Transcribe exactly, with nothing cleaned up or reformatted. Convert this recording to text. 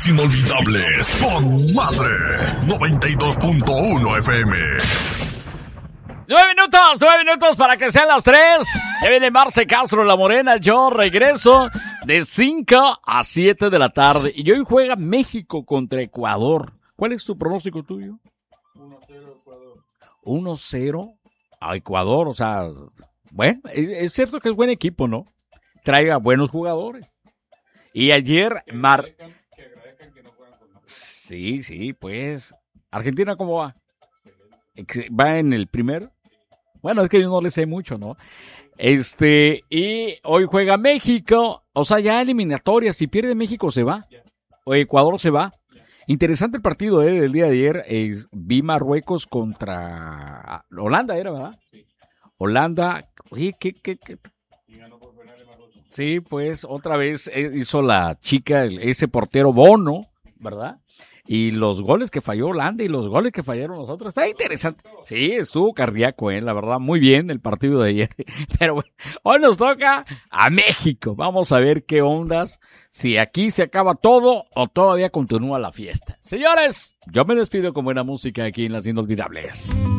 inolvidables con Madre noventa y dos punto uno F M. Nueve minutos, nueve minutos para que sean las tres. Ya viene Marce Castro, La Morena. Yo regreso de cinco a siete de la tarde. Y hoy juega México contra Ecuador. ¿Cuál es tu pronóstico tuyo? uno cero Ecuador. uno cero a Ecuador. O sea, bueno, es, es cierto que es buen equipo, ¿no? Trae a buenos jugadores. Y ayer... Que Mar... agradezcan, que agradezcan que no juegan con nosotros. Sí, sí, pues... ¿Argentina cómo va? ¿Va en el primer? Bueno, es que yo no le sé mucho, ¿no? Este, y hoy juega México, o sea, ya eliminatoria, si pierde México se va, o Ecuador se va. Interesante el partido eh, del día de ayer, eh, vi Marruecos contra Holanda, ¿era, verdad? Holanda, oye, ¿qué, qué, qué? Y ganó por penal de Marruecos. Sí, pues otra vez hizo la chica, ese portero Bono, ¿verdad? Y los goles que falló Holanda y los goles que fallaron nosotros. Está interesante. Sí, estuvo cardíaco, ¿eh? La verdad, muy bien el partido de ayer. Pero bueno, hoy nos toca a México. Vamos a ver qué ondas. Si aquí se acaba todo o todavía continúa la fiesta. Señores, yo me despido con buena música aquí en Las Inolvidables.